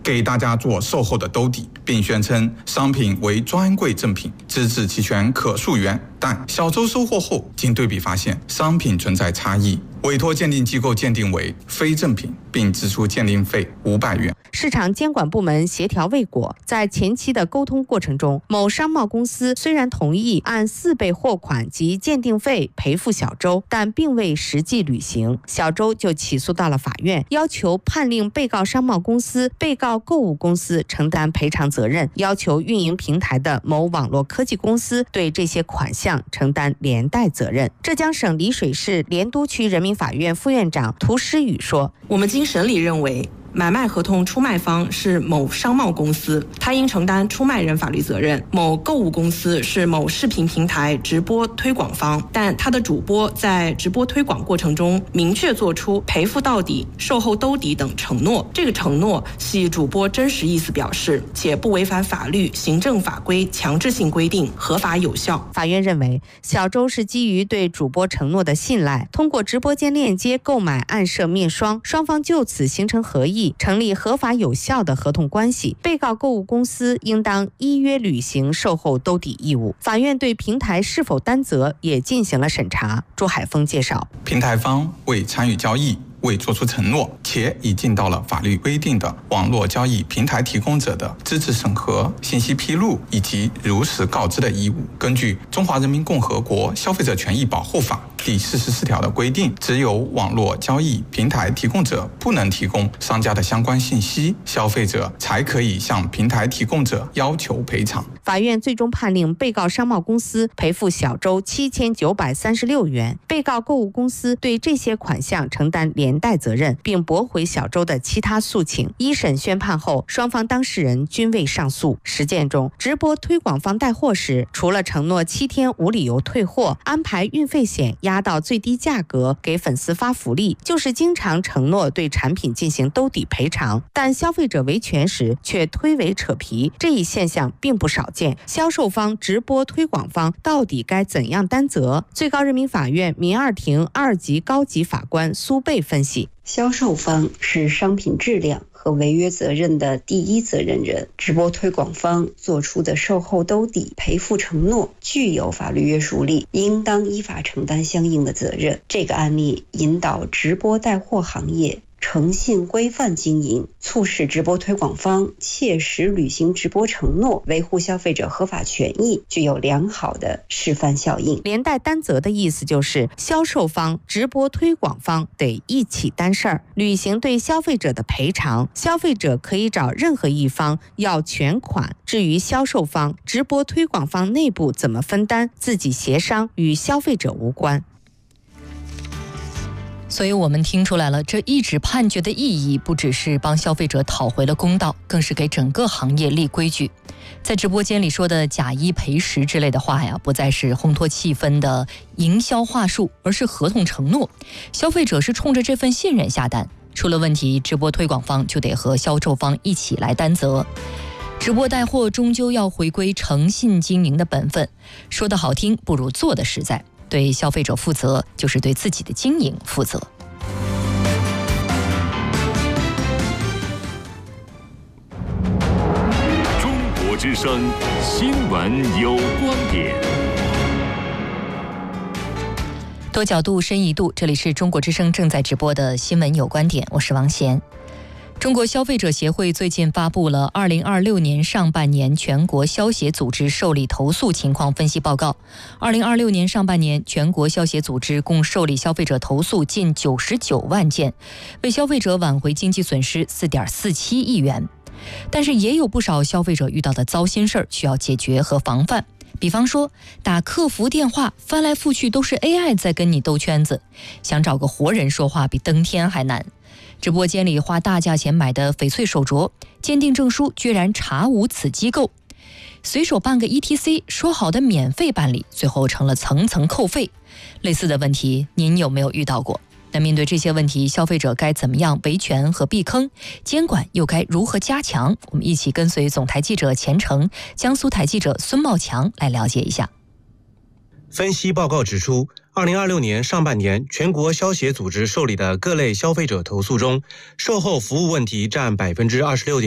给大家做售后的兜底，并宣称商品为专柜正品，资质齐全，可溯源。但小周收货后，经对比发现商品存在差异，委托鉴定机构鉴定为非正品，并支出鉴定费500元。 市场监管部门协调未果，在前期的沟通过程中，某商贸公司虽然同意按4倍货款及鉴定费赔付小周，但并未实际履行。小周就起诉到了法院，要求判令被告商贸公司、被告购物公司承担赔偿责任，要求运营平台的某网络科技公司对这些款项承担连带责任。浙江省丽水市莲都区人民法院副院长涂诗雨说：“ 我们经审理认为，买卖合同出卖方是某商贸公司，他应承担出卖人法律责任；某购物公司是某视频平台直播推广方，但他的主播在直播推广过程中明确做出赔付到底、售后兜底等承诺，这个承诺系主播真实意思表示，且不违反法律、行政法规强制性规定，合法有效。” 法院认为，小周是基于对主播承诺的信赖，通过直播间链接购买暗设面霜，双方就此形成合意，成立合法有效的合同关系，被告购物公司应当依约履行售后兜底义务。法院对平台是否担责也进行了审查。朱海峰介绍， 平台方未参与交易，未作出承诺，且已尽到了法律规定的网络交易平台提供者的资质审核、信息披露以及如实告知的义务。根据《中华人民共和国消费者权益保护法》第44条的规定，只有网络交易平台提供者不能提供商家的相关信息，消费者才可以向平台提供者要求赔偿。 法院最终判令被告商贸公司赔付小周7936元，被告购物公司对这些款项承担连带责任，并驳回小周的其他诉请。一审宣判后，双方当事人均未上诉。实践中，直播推广方带货时，除了承诺7天无理由退货，安排运费险压到最低价格，给粉丝发福利，就是经常承诺对产品进行兜底赔偿，但消费者维权时却推诿扯皮，这一现象并不少见。销售方、直播推广方到底该怎样担责？最高人民法院民二庭2级高级法官苏贝分析， 销售方是商品质量和违约责任的第一责任人，直播推广方做出的售后兜底赔付承诺具有法律约束力，应当依法承担相应的责任。这个案例引导直播带货行业诚信规范经营，促使直播推广方切实履行直播承诺，维护消费者合法权益，具有良好的示范效应。 连带担责的意思就是销售方、直播推广方得一起担事儿，履行对消费者的赔偿。消费者可以找任何一方要全款，至于销售方、直播推广方内部怎么分担，自己协商，与消费者无关。 所以我们听出来了，这一纸判决的意义不只是帮消费者讨回了公道，更是给整个行业立规矩。在直播间里说的假一赔十之类的话呀，不再是烘托气氛的营销话术，而是合同承诺。消费者是冲着这份信任下单，出了问题，直播推广方就得和销售方一起来担责。直播带货终究要回归诚信经营的本分，说得好听不如做得实在。对消费者负责，就是对自己的经营负责。 中国之声新闻有观点， 多角度深一度，这里是中国之声正在直播的新闻有观点，我是王贤。中国消费者协会最近发布了2026年上半年全国消协组织受理投诉情况分析报告。2026年上半年，全国消协组织共受理消费者投诉近99万件，为消费者挽回经济损失4.47亿元。但是也有不少消费者遇到的糟心事儿需要解决和防范。比方说，打客服电话翻来覆去都是 AI 在跟你兜圈子，想找个活人说话比登天还难。直播间里花大价钱买的翡翠手镯，鉴定证书居然查无此机构。随手办个 ETC， 说好的免费办理，最后成了层层扣费。类似的问题，您有没有遇到过？那面对这些问题，消费者该怎么样维权和避坑？监管又该如何加强？我们一起跟随总台记者钱程、江苏台记者孙茂强来了解一下。 分析报告指出，2026年上半年，全国消协组织受理的各类消费者投诉中，售后服务问题占26.1%。